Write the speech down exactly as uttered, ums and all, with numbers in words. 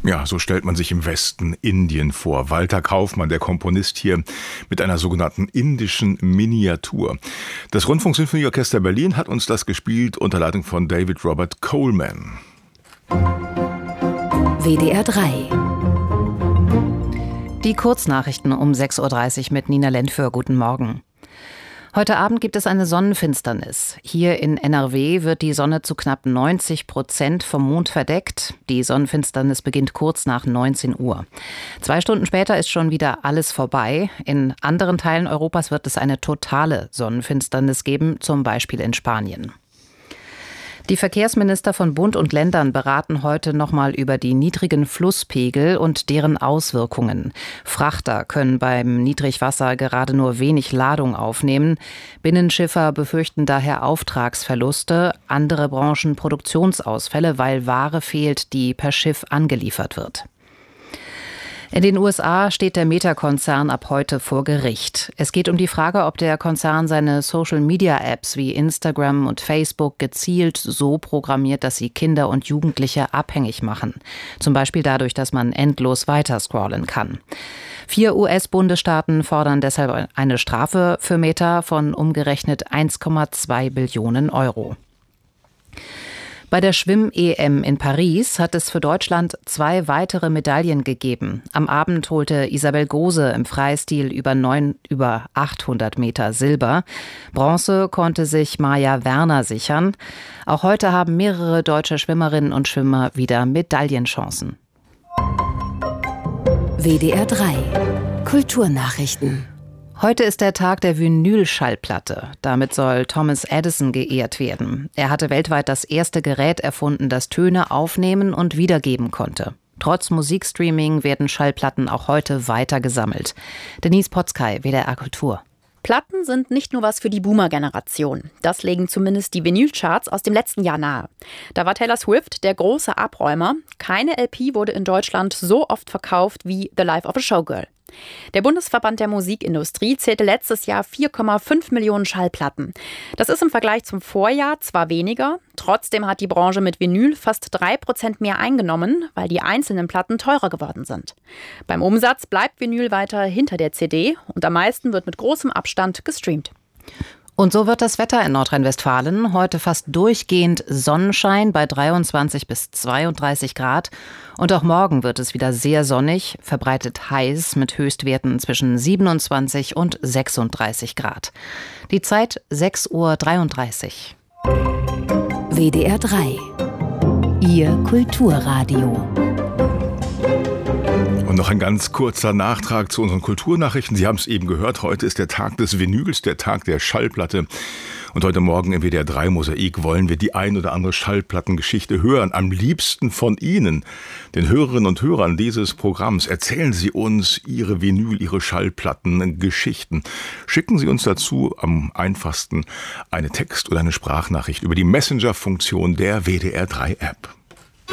Ja, so stellt man sich im Westen Indien vor. Walter Kaufmann, der Komponist hier mit einer sogenannten indischen Miniatur. Das Rundfunksinfonieorchester Berlin hat uns das gespielt unter Leitung von David Robert Coleman. W D R drei. Die Kurznachrichten um sechs Uhr dreißig mit Nina Lentföhr. Guten Morgen. Heute Abend gibt es eine Sonnenfinsternis. Hier in N R W wird die Sonne zu knapp neunzig Prozent vom Mond verdeckt. Die Sonnenfinsternis beginnt kurz nach neunzehn Uhr. Zwei Stunden später ist schon wieder alles vorbei. In anderen Teilen Europas wird es eine totale Sonnenfinsternis geben, zum Beispiel in Spanien. Die Verkehrsminister von Bund und Ländern beraten heute nochmal über die niedrigen Flusspegel und deren Auswirkungen. Frachter können beim Niedrigwasser gerade nur wenig Ladung aufnehmen. Binnenschiffer befürchten daher Auftragsverluste, andere Branchen Produktionsausfälle, weil Ware fehlt, die per Schiff angeliefert wird. In den U S A steht der Meta-Konzern ab heute vor Gericht. Es geht um die Frage, ob der Konzern seine Social-Media-Apps wie Instagram und Facebook gezielt so programmiert, dass sie Kinder und Jugendliche abhängig machen. Zum Beispiel dadurch, dass man endlos weiterscrollen kann. Vier U S-Bundesstaaten fordern deshalb eine Strafe für Meta von umgerechnet eins Komma zwei Billionen Euro. Bei der Schwimm-E M in Paris hat es für Deutschland zwei weitere Medaillen gegeben. Am Abend holte Isabel Gose im Freistil über, neun, über achthundert Meter Silber. Bronze konnte sich Maja Werner sichern. Auch heute haben mehrere deutsche Schwimmerinnen und Schwimmer wieder Medaillenchancen. W D R drei. Kulturnachrichten. Heute ist der Tag der Vinylschallplatte. Damit soll Thomas Edison geehrt werden. Er hatte weltweit das erste Gerät erfunden, das Töne aufnehmen und wiedergeben konnte. Trotz Musikstreaming werden Schallplatten auch heute weiter gesammelt. Denise Potzkay, W D R Kultur. Platten sind nicht nur was für die Boomer-Generation. Das legen zumindest die Vinylcharts aus dem letzten Jahr nahe. Da war Taylor Swift der große Abräumer. Keine L P wurde in Deutschland so oft verkauft wie The Life of a Showgirl. Der Bundesverband der Musikindustrie zählte letztes Jahr vier Komma fünf Millionen Schallplatten. Das ist im Vergleich zum Vorjahr zwar weniger, trotzdem hat die Branche mit Vinyl fast drei Prozent mehr eingenommen, weil die einzelnen Platten teurer geworden sind. Beim Umsatz bleibt Vinyl weiter hinter der C D und am meisten wird mit großem Abstand gestreamt. Und so wird das Wetter in Nordrhein-Westfalen. Heute fast durchgehend Sonnenschein bei dreiundzwanzig bis zweiunddreißig Grad. Und auch morgen wird es wieder sehr sonnig, verbreitet heiß mit Höchstwerten zwischen siebenundzwanzig und sechsunddreißig Grad. Die Zeit sechs Uhr dreiunddreißig. W D R drei. Ihr Kulturradio. Und noch ein ganz kurzer Nachtrag zu unseren Kulturnachrichten. Sie haben es eben gehört, heute ist der Tag des Vinyls, der Tag der Schallplatte. Und heute Morgen im W D R drei Mosaik wollen wir die ein oder andere Schallplattengeschichte hören. Am liebsten von Ihnen, den Hörerinnen und Hörern dieses Programms. Erzählen Sie uns Ihre Vinyl, Ihre Schallplattengeschichten. Schicken Sie uns dazu am einfachsten eine Text- oder eine Sprachnachricht über die Messenger-Funktion der W D R drei App.